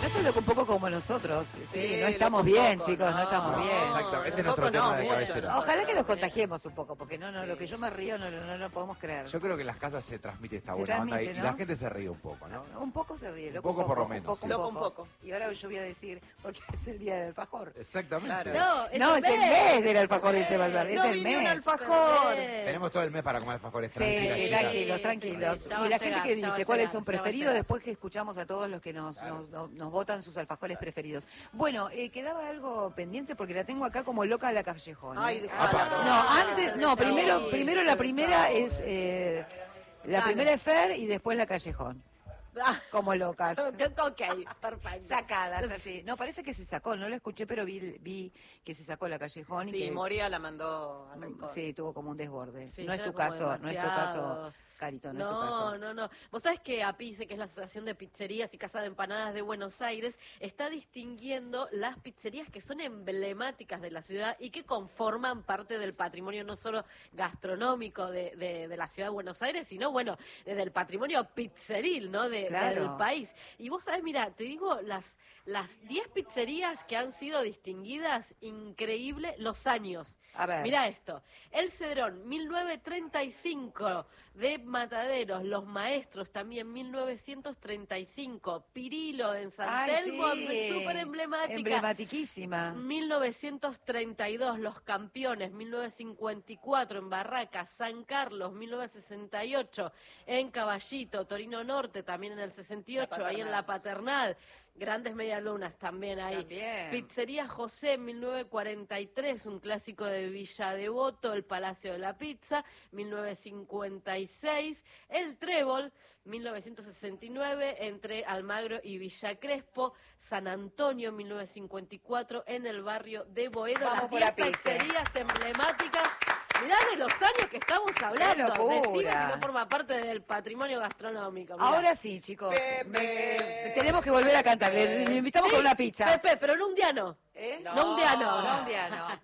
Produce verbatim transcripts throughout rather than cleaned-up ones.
Esto es lo que un poco como nosotros. Sí, Sí, no estamos loco un bien, poco, chicos, no, no. estamos bien. Exactamente, este es Un nuestro poco tema no, de mucho, cabecera. no. Ojalá que los Sí. contagiemos un poco, porque no, no, Sí. lo que yo me río no, no, no lo podemos creer. Yo creo que en las casas se transmite esta Se buena onda y, transmite, y la ¿no? gente se ríe un poco, ¿no? Un poco se ríe, Un loco poco por lo menos, sí. Loco un poco. Y ahora yo voy a decir, porque es el día del alfajor. Exactamente. Claro. No, No, es el mes del alfajor el ese, mes. Valverde, es No el vi ni un mes. alfajor. Tenemos todo el mes para comer alfajores Sí, tranquilos. sí, chicas. tranquilos, Sí, tranquilos. sí, ya va Y la a gente llegar, que ya va dice a cuáles llegar, son ya va a preferidos, llegar. después que escuchamos a todos los que nos, Claro. nos, nos- nos votan sus alfajores preferidos. Bueno, eh, quedaba algo pendiente porque la tengo acá como loca a la Callejón. ¿eh? Ay, Apa. dejala. No, antes, no, Se primero, desahogue, primero se la primera desahogue. es eh, la Dale. primera es Fer y después la Callejón. Ah, Como locas. ok, perfecto. Sacadas así. No, parece que se sacó, no lo escuché, pero vi, vi que se sacó la Callejón y Sí, que Moria la mandó al rincón. sí, tuvo como un desborde. Sí, no es ya tu como caso, no es tu demasiado. caso, Carito, no, es tu caso. No, no, no. Vos sabés que APICE, que es la Asociación de Pizzerías y Casas de Empanadas de Buenos Aires, está distinguiendo las pizzerías que son emblemáticas de la ciudad y que conforman parte del patrimonio no solo gastronómico de, de, de la ciudad de Buenos Aires, sino, bueno, eh, del patrimonio pizzeril, ¿no? De, Claro. del país. Y vos sabés, mira, te digo, las las diez pizzerías que han sido distinguidas, increíble los años. A ver. Mira esto. El Cedrón, mil novecientos treinta y cinco, de Mataderos. Los Maestros, también mil novecientos treinta y cinco. Pirilo, en San Ay, Telmo, sí. súper emblemática. Emblematiquísima. mil novecientos treinta y dos, Los Campeones, mil novecientos cincuenta y cuatro, en Barracas, San Carlos, mil novecientos sesenta y ocho, en Caballito, Torino Norte, también en el sesenta y ocho, La ahí en La Paternal, Grandes Medialunas también ahí. También. Pizzería José, mil novecientos cuarenta y tres, un clásico de Villa Devoto, El Palacio de la Pizza, mil novecientos cincuenta y seis, El Trébol, mil novecientos sesenta y nueve, entre Almagro y Villa Crespo, San Antonio, mil novecientos cincuenta y cuatro, en el barrio de Boedo. Vamos Las por diez APICE. pizzerías emblemáticas. Mirá de los años que estamos hablando. ¡Qué locura! Decime si no forma parte del patrimonio gastronómico. Mirá. Ahora sí, chicos. Pepe. Me- tenemos que volver a cantar. Le, le invitamos Sí, con una pizza. Pepe, pero no un día no. ¿Eh? No. No un día no. No, un día no.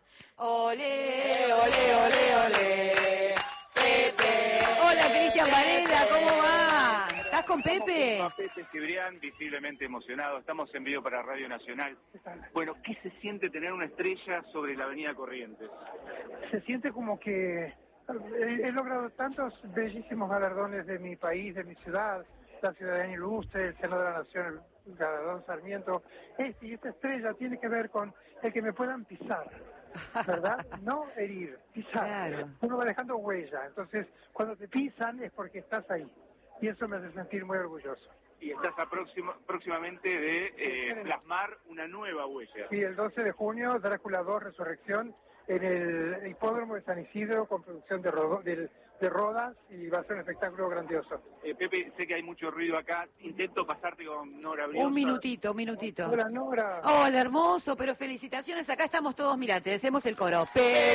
Ole, ole, ole, ole. Pepe. Hola, Cristian Varela, ¿cómo va? ¿Estás con Pepe? Estamos con Pepe Cibrián, visiblemente emocionado. Estamos en vivo para Radio Nacional. Bueno, ¿qué se siente tener una estrella sobre la Avenida Corrientes? Se siente como que he, he logrado tantos bellísimos galardones de mi país, de mi ciudad, la ciudadanía ilustre, el Senado de la Nación, el galardón Sarmiento. Este y esta estrella tiene que ver con el que me puedan pisar, ¿verdad? No herir, pisar. Claro. Uno va dejando huella, entonces cuando te pisan es porque estás ahí. Y eso me hace sentir muy orgulloso. Y estás a próximo- próximamente de eh, plasmar una nueva huella. Y el doce de junio, Drácula dos, Resurrección, en el hipódromo de San Isidro, con producción de, rodo- de, de rodas, y va a ser un espectáculo grandioso. Eh, Pepe, sé que hay mucho ruido acá. Intento pasarte con Nora Briosa. Un minutito, un minutito. Hola, Nora. Hola, hermoso, pero felicitaciones. Acá estamos todos, mirá, te decimos el coro.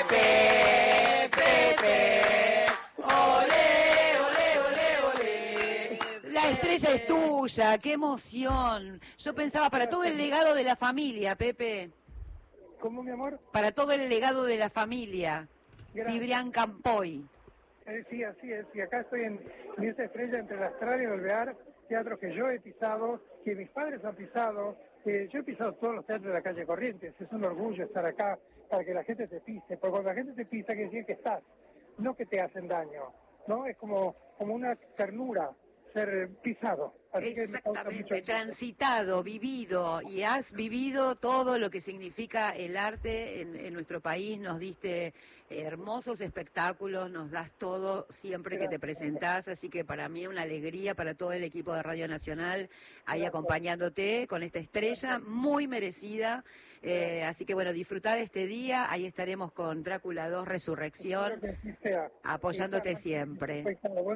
Pepe, Pepe, ole, ole, ole, ole. La estrella es tuya, qué emoción. Yo pensaba para todo el legado de la familia, Pepe. ¿Cómo, mi amor? Para todo el legado de la familia. Gracias. Cibrián Campoy. Eh, sí, así es. Y acá estoy en, en esta estrella entre la Astral y el Alvear, teatros que yo he pisado, que mis padres han pisado. Eh, yo he pisado todos los teatros de la calle Corrientes. Es un orgullo estar acá para que la gente te pise. Porque cuando la gente te pisa, quiere decir que estás, no que te hacen daño. ¿No? Es como, como una ternura ser pisado. Así que me causa mucho Exactamente, gusto. transitado, vivido, y has vivido todo lo que significa el arte en, en nuestro país, nos diste hermosos espectáculos, nos das todo siempre que te presentás, así que para mí es una alegría, para todo el equipo de Radio Nacional, ahí acompañándote con esta estrella muy merecida, eh, así que bueno, disfrutar este día, ahí estaremos con Drácula dos Resurrección, Espero que así sea. apoyándote Exactamente. siempre. Pues, como vos